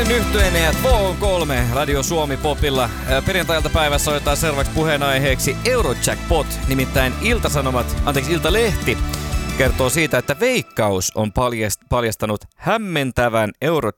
Queen yhtyeen ja 3 Radio Suomi Popilla. Perjantailta päivässä otetaan seuraavaksi puheenaiheeksi Eurojackpot, nimittäin Iltalehti kertoo siitä, että Veikkaus on paljastanut hämmentävän